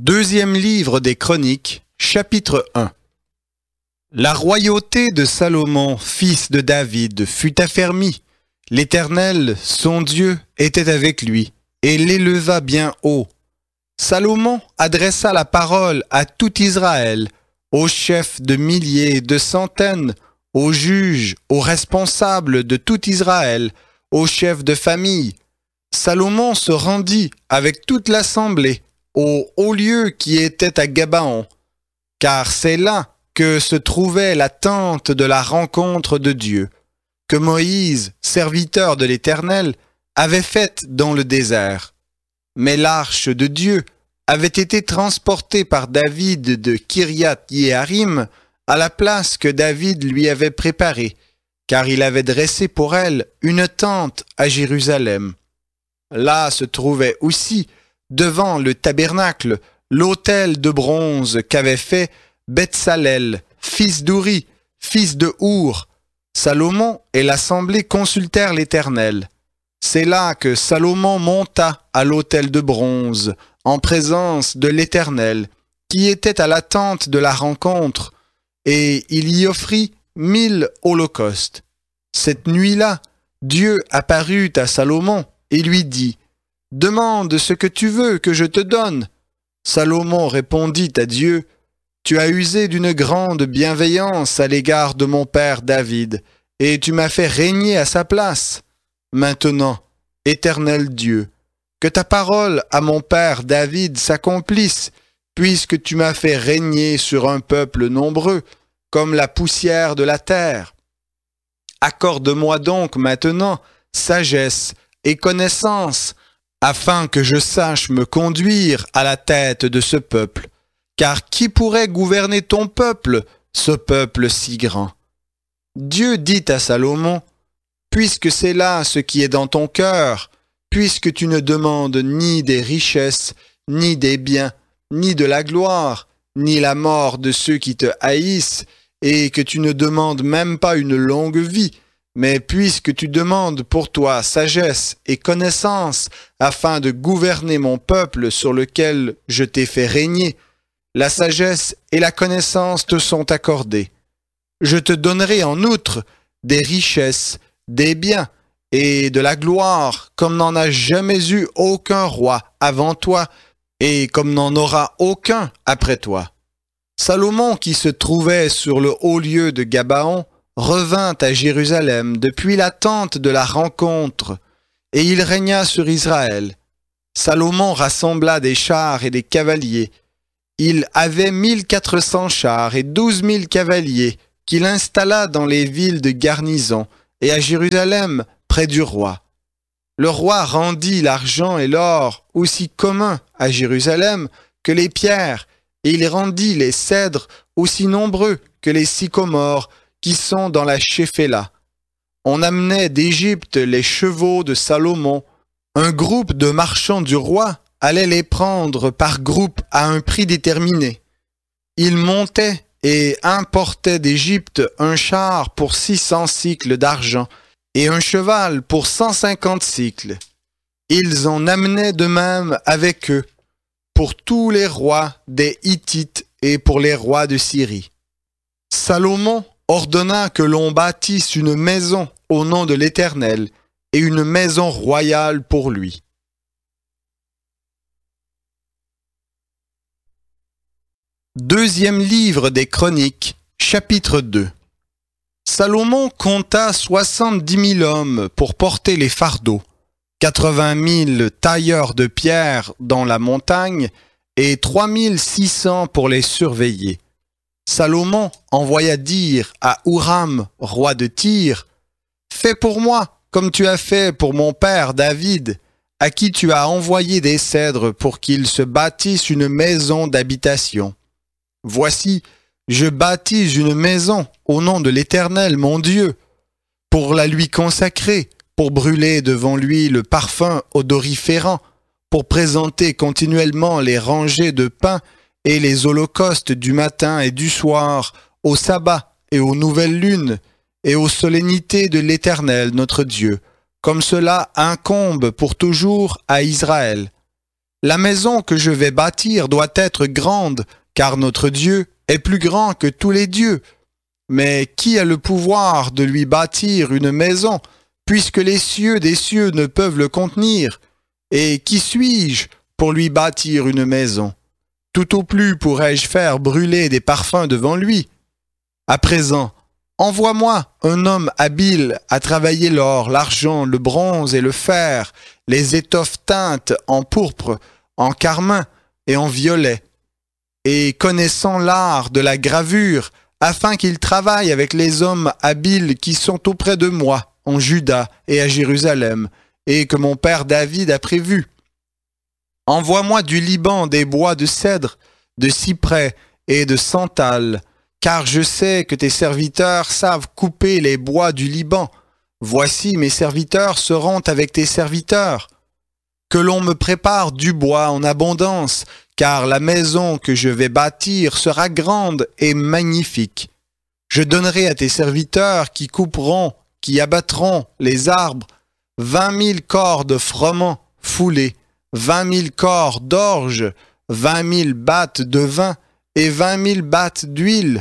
Deuxième livre des Chroniques, chapitre 1. La royauté de Salomon, fils de David, fut affermie. L'Éternel, son Dieu, était avec lui, et l'éleva bien haut. Salomon adressa la parole à tout Israël, aux chefs de milliers, de centaines, aux juges, aux responsables de tout Israël, aux chefs de famille. Salomon se rendit avec toute l'assemblée au haut lieu qui était à Gabaon, car c'est là que se trouvait la tente de la rencontre de Dieu, que Moïse, serviteur de l'Éternel, avait faite dans le désert. Mais l'arche de Dieu avait été transportée par David de Kiriath-Yearim à la place que David lui avait préparée, car il avait dressé pour elle une tente à Jérusalem. Là se trouvait aussi, devant le tabernacle, l'autel de bronze qu'avait fait Betsalel, fils d'Uri, fils de Our. Salomon et l'assemblée consultèrent l'Éternel. C'est là que Salomon monta à l'autel de bronze, en présence de l'Éternel, qui était à la tente de la rencontre, et il y offrit 1000 holocaustes. Cette nuit-là, Dieu apparut à Salomon et lui dit : « Demande ce que tu veux que je te donne. » Salomon répondit à Dieu : « Tu as usé d'une grande bienveillance à l'égard de mon père David, et tu m'as fait régner à sa place. Maintenant, Éternel Dieu, que ta parole à mon père David s'accomplisse, puisque tu m'as fait régner sur un peuple nombreux, comme la poussière de la terre. Accorde-moi donc maintenant sagesse et connaissance, afin que je sache me conduire à la tête de ce peuple. Car qui pourrait gouverner ton peuple, ce peuple si grand ? Dieu dit à Salomon : « Puisque c'est là ce qui est dans ton cœur, puisque tu ne demandes ni des richesses, ni des biens, ni de la gloire, ni la mort de ceux qui te haïssent, et que tu ne demandes même pas une longue vie, mais puisque tu demandes pour toi sagesse et connaissance, afin de gouverner mon peuple sur lequel je t'ai fait régner, la sagesse et la connaissance te sont accordées. Je te donnerai en outre des richesses, des biens et de la gloire, comme n'en a jamais eu aucun roi avant toi, et comme n'en aura aucun après toi. » Salomon, qui se trouvait sur le haut lieu de Gabaon, revint à Jérusalem depuis la tente de la rencontre, et il régna sur Israël. Salomon rassembla des chars et des cavaliers. Il avait 1400 chars et 12 000 cavaliers qu'il installa dans les villes de garnison et à Jérusalem près du roi. Le roi rendit l'argent et l'or aussi communs à Jérusalem que les pierres, et il rendit les cèdres aussi nombreux que les sycomores qui sont dans la Shéphéla. On amenait d'Égypte les chevaux de Salomon. Un groupe de marchands du roi allait les prendre par groupe à un prix déterminé. Ils montaient et importaient d'Égypte un char pour 600 cycles d'argent et un cheval pour 150 cycles. Ils en amenaient de même avec eux pour tous les rois des Hittites et pour les rois de Syrie. Salomon ordonna que l'on bâtisse une maison au nom de l'Éternel et une maison royale pour lui. Deuxième livre des Chroniques, chapitre 2. Salomon compta 70 000 hommes pour porter les fardeaux, 80 000 tailleurs de pierre dans la montagne et 3 600 pour les surveiller. Salomon envoya dire à Huram, roi de Tyr : « Fais pour moi comme tu as fait pour mon père David, à qui tu as envoyé des cèdres pour qu'il se bâtisse une maison d'habitation. Voici, je bâtis une maison au nom de l'Éternel mon Dieu, pour la lui consacrer, pour brûler devant lui le parfum odoriférant, pour présenter continuellement les rangées de pain et les holocaustes du matin et du soir, au sabbat et aux nouvelles lunes, et aux solennités de l'Éternel notre Dieu, comme cela incombe pour toujours à Israël. La maison que je vais bâtir doit être grande, car notre Dieu est plus grand que tous les dieux. Mais qui a le pouvoir de lui bâtir une maison, puisque les cieux des cieux ne peuvent le contenir? Et qui suis-je pour lui bâtir une maison? Tout au plus pourrais-je faire brûler des parfums devant lui. À présent, envoie-moi un homme habile à travailler l'or, l'argent, le bronze et le fer, les étoffes teintes en pourpre, en carmin et en violet, et connaissant l'art de la gravure, afin qu'il travaille avec les hommes habiles qui sont auprès de moi, en Juda et à Jérusalem, et que mon père David a prévu. Envoie-moi du Liban des bois de cèdre, de cyprès et de santal, car je sais que tes serviteurs savent couper les bois du Liban. Voici mes serviteurs seront avec tes serviteurs. Que l'on me prépare du bois en abondance, car la maison que je vais bâtir sera grande et magnifique. Je donnerai à tes serviteurs qui couperont, qui abattront les arbres, 20 000 cordes froment foulées, 20 000 corps d'orge, 20 000 battes de vin et 20 000 battes d'huile.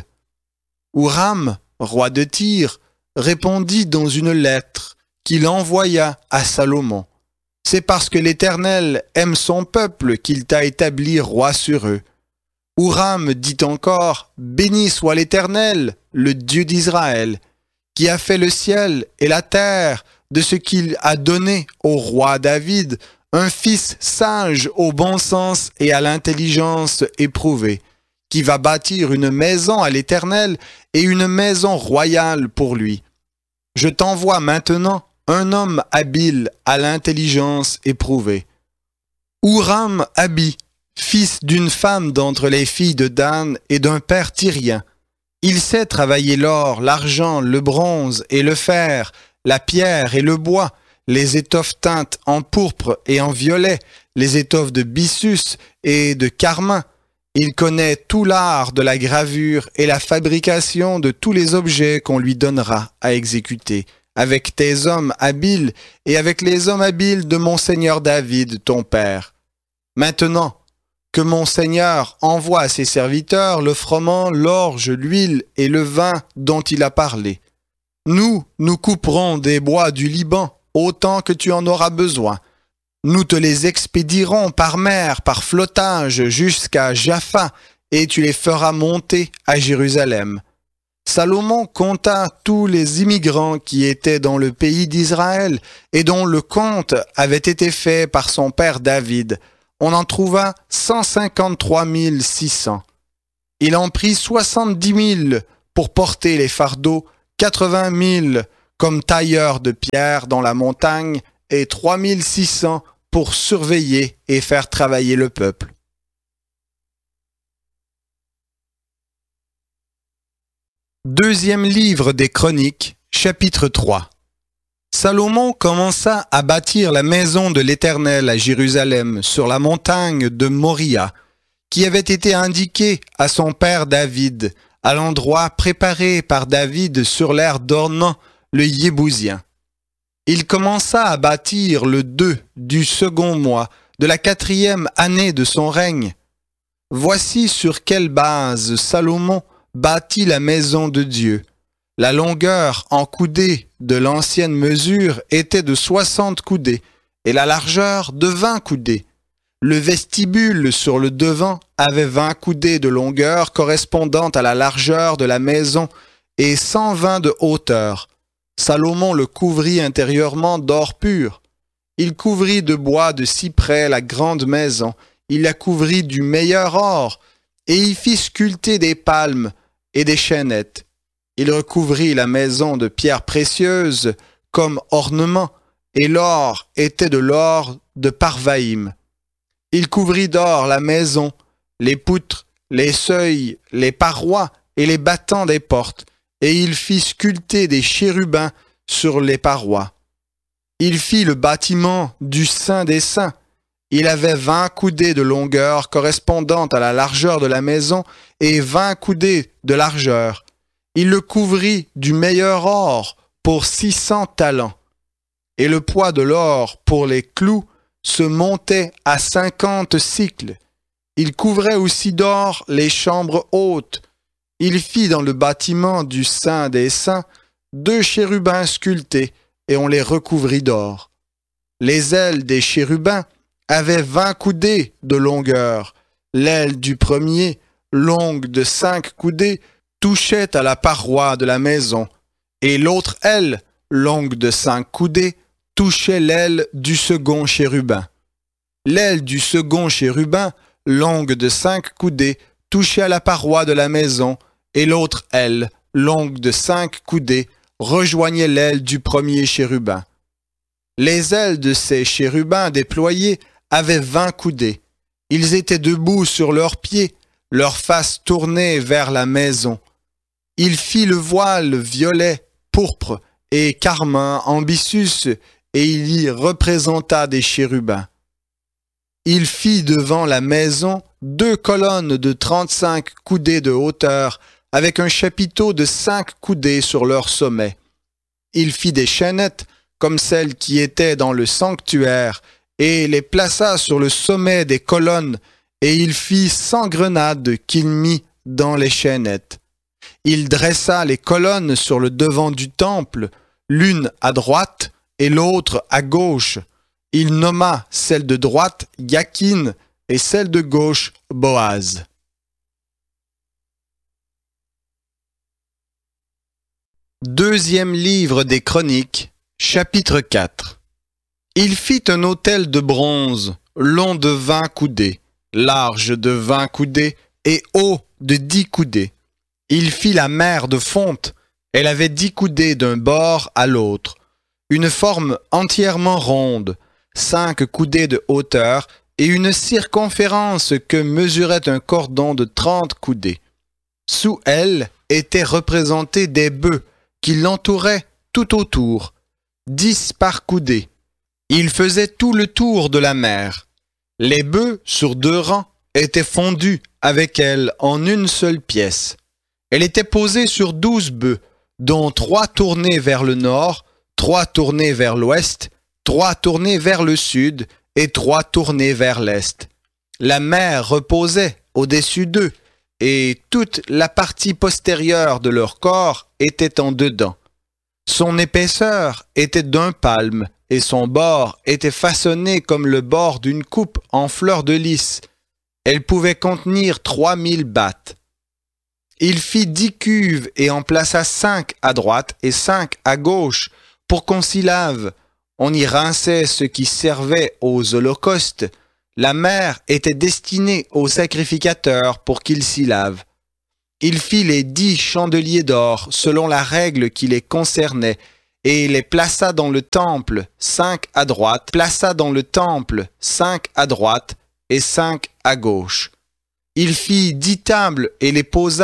Huram, roi de Tyr, répondit dans une lettre qu'il envoya à Salomon. C'est parce que l'Éternel aime son peuple qu'il t'a établi roi sur eux. Huram dit encore, béni soit l'Éternel, le Dieu d'Israël, qui a fait le ciel et la terre de ce qu'il a donné au roi David, un fils sage au bon sens et à l'intelligence éprouvée, qui va bâtir une maison à l'Éternel et une maison royale pour lui. Je t'envoie maintenant un homme habile à l'intelligence éprouvée. Huram Abi, fils d'une femme d'entre les filles de Dan et d'un père tyrien. Il sait travailler l'or, l'argent, le bronze et le fer, la pierre et le bois, les étoffes teintes en pourpre et en violet, les étoffes de byssus et de carmin. Il connaît tout l'art de la gravure et la fabrication de tous les objets qu'on lui donnera à exécuter, avec tes hommes habiles et avec les hommes habiles de mon seigneur David, ton père. Maintenant, que mon seigneur envoie à ses serviteurs le froment, l'orge, l'huile et le vin dont il a parlé. Nous couperons des bois du Liban, autant que tu en auras besoin. Nous te les expédierons par mer, par flottage, jusqu'à Jaffa, et tu les feras monter à Jérusalem. Salomon compta tous les immigrants qui étaient dans le pays d'Israël, et dont le compte avait été fait par son père David. On en trouva 153 600. Il en prit 70 000 pour porter les fardeaux, 80 000 comme tailleurs de pierre dans la montagne, et 3 600 pour surveiller et faire travailler le peuple. Deuxième livre des Chroniques, chapitre 3. Salomon commença à bâtir la maison de l'Éternel à Jérusalem, sur la montagne de Moria, qui avait été indiquée à son père David, à l'endroit préparé par David sur l'aire d'Ornan, le Yébousien. Il commença à bâtir le 2 du second mois de la 4e année de son règne. Voici sur quelle base Salomon bâtit la maison de Dieu. La longueur en coudées de l'ancienne mesure était de 60 coudées et la largeur de 20 coudées. Le vestibule sur le devant avait 20 coudées de longueur correspondant à la largeur de la maison et 120 de hauteur. Salomon le couvrit intérieurement d'or pur. Il couvrit de bois de cyprès la grande maison. Il la couvrit du meilleur or et y fit sculpter des palmes et des chaînettes. Il recouvrit la maison de pierres précieuses comme ornement, et l'or était de l'or de Parvaïm. Il couvrit d'or la maison, les poutres, les seuils, les parois et les battants des portes, et il fit sculpter des chérubins sur les parois. Il fit le bâtiment du Saint des Saints. Il avait 20 coudées de longueur correspondant à la largeur de la maison et 20 coudées de largeur. Il le couvrit du meilleur or pour 600 talents. Et le poids de l'or pour les clous se montait à 50 cycles. Il couvrait aussi d'or les chambres hautes. Il fit dans le bâtiment du Saint des Saints 2 chérubins sculptés, et on les recouvrit d'or. Les ailes des chérubins avaient 20 coudées de longueur. L'aile du premier, longue de 5 coudées, touchait à la paroi de la maison, et l'autre aile, longue de 5 coudées, touchait l'aile du second chérubin. L'aile du second chérubin, longue de 5 coudées, touchait à la paroi de la maison, et l'autre aile, longue de 5 coudées, rejoignait l'aile du premier chérubin. Les ailes de ces chérubins déployés avaient 20 coudées. Ils étaient debout sur leurs pieds, leur face tournée vers la maison. Il fit le voile violet, pourpre et carmin en byssus, et il y représenta des chérubins. Il fit devant la maison 2 colonnes de 35 coudées de hauteur, avec un chapiteau de 5 coudées sur leur sommet. Il fit des chaînettes, comme celles qui étaient dans le sanctuaire, et les plaça sur le sommet des colonnes, et il fit 100 grenades qu'il mit dans les chaînettes. Il dressa les colonnes sur le devant du temple, l'une à droite et l'autre à gauche. Il nomma celle de droite Yakin et celle de gauche Boaz. Deuxième livre des Chroniques, chapitre 4. Il fit un autel de bronze, long de 20 coudées, large de 20 coudées et haut de 10 coudées. Il fit la mer de fonte, elle avait 10 coudées d'un bord à l'autre, une forme entièrement ronde, 5 coudées de hauteur et une circonférence que mesurait un cordon de 30 coudées. Sous elle étaient représentés des bœufs qui l'entouraient tout autour, 10 par coudée. Il faisait tout le tour de la mer. Les bœufs, sur 2 rangs, étaient fondus avec elle en une seule pièce. Elle était posée sur 12 bœufs, dont 3 tournés vers le nord, 3 tournés vers l'ouest, 3 tournés vers le sud et 3 tournés vers l'est. La mer reposait au-dessus d'eux, et toute la partie postérieure de leur corps était en dedans. Son épaisseur était d'1 palme, et son bord était façonné comme le bord d'une coupe en fleur de lys. Elle pouvait contenir 3000 battes. Il fit 10 cuves et en plaça 5 à droite et 5 à gauche pour qu'on s'y lave. On y rinçait ce qui servait aux holocaustes. La mer était destinée aux sacrificateurs pour qu'ils s'y lavent. Il fit les 10 chandeliers d'or selon la règle qui les concernait et les plaça dans le temple, 5 à droite, plaça dans le temple 5 à droite et 5 à gauche. Il fit 10 tables et les posa